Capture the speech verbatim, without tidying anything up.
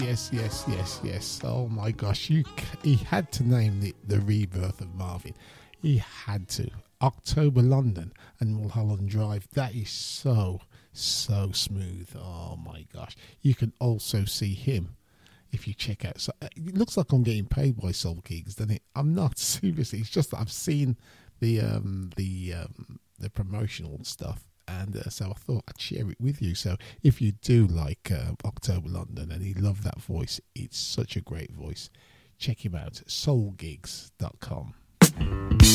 yes, yes, yes, yes. Oh my gosh, you! He had to name the the rebirth of Marvin. He had to. October London and Mulholland Drive. That is so so smooth. Oh my gosh! You can also see him if you check out. So it looks like I'm getting paid by Soul Gigs, doesn't it? I'm not, seriously. It's just that I've seen the um the um the promotional stuff. And uh, so I thought I'd share it with you. So if you do like uh, October London and you love that voice, it's such a great voice. Check him out, soul gigs dot com.